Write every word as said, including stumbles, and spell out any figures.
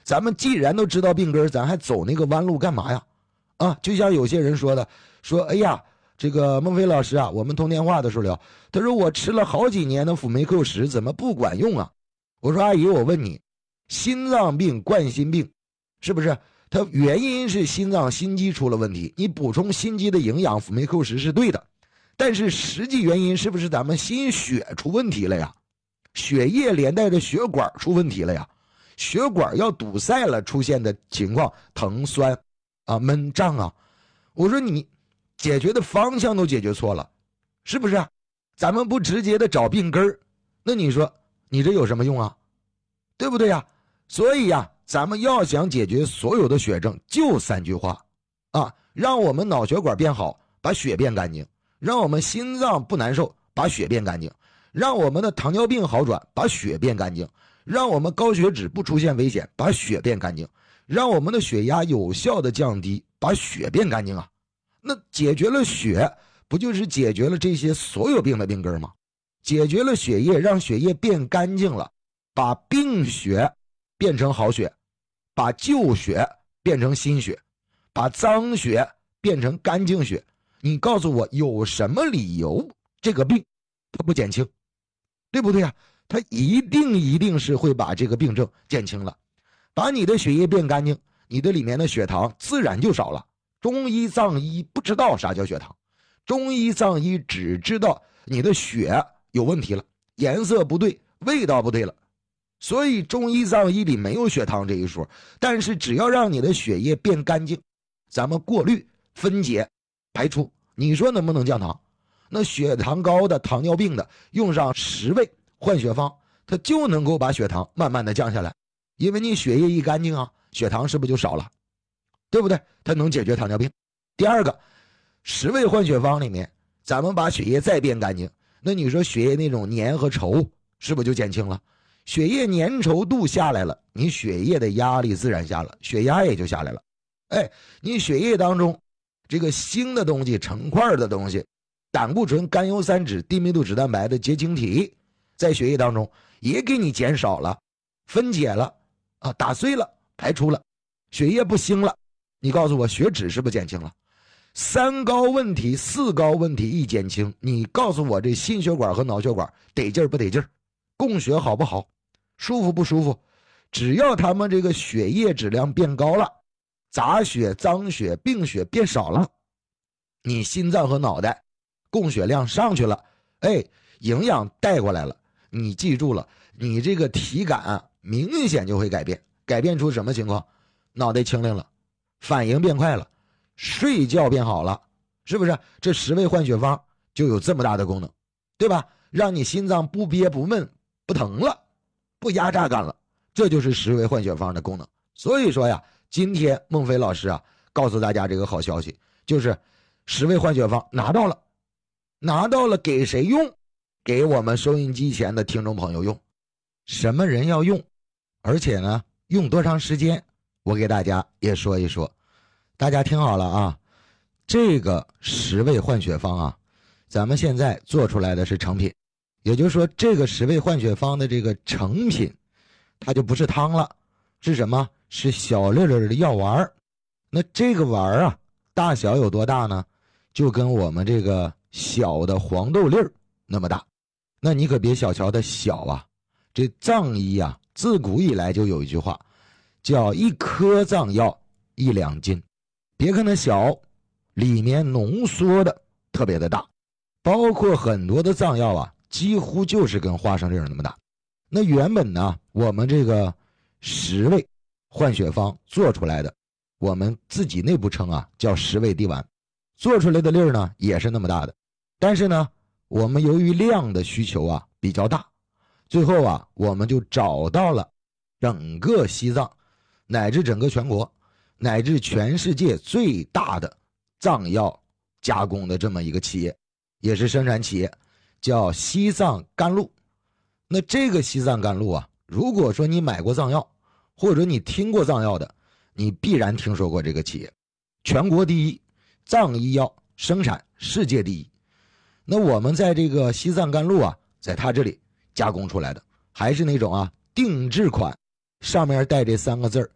咱们既然都知道病根，咱还走那个弯路干嘛呀？啊，就像有些人说的，说哎呀，这个孟非老师啊，我们通电话的时候聊，他说我吃了好几年的辅酶 Q 十，怎么不管用啊？我说阿姨，我问你，心脏病、冠心病，是不是？它原因是心脏心肌出了问题，你补充心肌的营养，辅酶 Q 十是对的，但是实际原因是不是咱们心血出问题了呀？血液连带着血管出问题了呀？血管要堵塞了，出现的情况疼酸啊、闷胀啊。我说你解决的方向都解决错了，是不是啊？咱们不直接的找病根儿，那你说你这有什么用啊？对不对呀？所以呀，咱们要想解决所有的血症，就三句话啊：让我们脑血管变好，把血变干净；让我们心脏不难受，把血变干净；让我们的糖尿病好转，把血变干净；让我们高血脂不出现危险，把血变干净；让我们的血压有效的降低，把血变干净啊。那解决了血，不就是解决了这些所有病的病根吗？解决了血液，让血液变干净了，把病血变成好血，把旧血变成新血，把脏血变成干净血。你告诉我有什么理由这个病它不减轻？对不对啊？它一定一定是会把这个病症减轻了。把你的血液变干净，你的里面的血糖自然就少了。中医藏医不知道啥叫血糖，中医藏医只知道你的血有问题了，颜色不对，味道不对了，所以中医藏医里没有血糖这一说。但是只要让你的血液变干净，咱们过滤分解排出，你说能不能降糖？那血糖高的、糖尿病的，用上十味换血方，它就能够把血糖慢慢的降下来。因为你血液一干净啊，血糖是不是就少了？对不对？它能解决糖尿病。第二个，十味换血方里面，咱们把血液再变干净，那你说血液那种粘和稠是不是就减轻了？血液粘稠度下来了，你血液的压力自然下了，血压也就下来了。哎，你血液当中这个腥的东西、成块的东西，胆固醇、甘油三酯、低密度脂蛋白的结晶体，在血液当中也给你减少了，分解了啊，打碎了，排出了，血液不腥了。你告诉我血脂是不是减轻了？三高问题、四高问题一减轻，你告诉我这心血管和脑血管得劲儿不得劲儿，供血好不好，舒服不舒服？只要他们这个血液质量变高了，杂血、脏血、病血变少了，你心脏和脑袋供血量上去了，哎，营养带过来了，你记住了，你这个体感啊明显就会改变。改变出什么情况？脑袋清灵了，反应变快了，睡觉变好了，是不是？这十味换血方就有这么大的功能，对吧？让你心脏不憋不闷不疼了，不压榨感了，这就是十味换血方的功能。所以说呀，今天孟非老师啊告诉大家这个好消息，就是十味换血方拿到了，拿到了给谁用？给我们收音机前的听众朋友用。什么人要用？而且呢，用多长时间？我给大家也说一说。大家听好了啊，这个十味换血方啊，咱们现在做出来的是成品，也就是说这个十味换血方的这个成品，它就不是汤了，是什么？是小粒粒的药丸。那这个丸啊，大小有多大呢？就跟我们这个小的黄豆粒儿那么大。那你可别小瞧它小啊，这藏医啊，自古以来就有一句话，叫一颗藏药一两斤。别看它小，里面浓缩的特别的大，包括很多的藏药啊，几乎就是跟花生粒那么大。那原本呢，我们这个十味换血方做出来的，我们自己内部称啊叫十味地丸，做出来的粒儿呢也是那么大的。但是呢，我们由于量的需求啊比较大，最后啊我们就找到了整个西藏乃至整个全国乃至全世界最大的藏药加工的这么一个企业，也是生产企业，叫西藏甘露。那这个西藏甘露啊，如果说你买过藏药，或者你听过藏药的，你必然听说过这个企业，全国第一，藏医药生产世界第一。那我们在这个西藏甘露啊，在它这里加工出来的，还是那种啊定制款，上面带这三个字儿